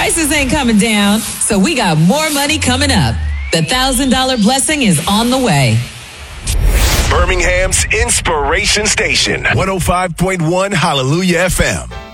prices ain't coming down, so we got more money coming up. The $1,000 blessing is on the way. Birmingham's Inspiration Station, 105.1 Hallelujah FM.